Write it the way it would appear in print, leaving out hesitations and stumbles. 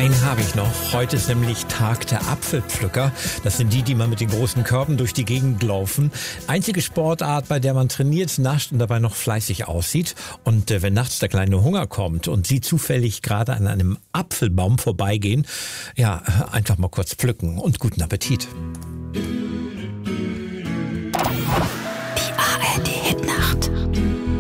Einen habe ich noch. Heute ist nämlich Tag der Apfelpflücker. Das sind die man mit den großen Körben durch die Gegend laufen. Einzige Sportart, bei der man trainiert, nascht und dabei noch fleißig aussieht. Und wenn nachts der kleine Hunger kommt und Sie zufällig gerade an einem Apfelbaum vorbeigehen, ja, einfach mal kurz pflücken und guten Appetit.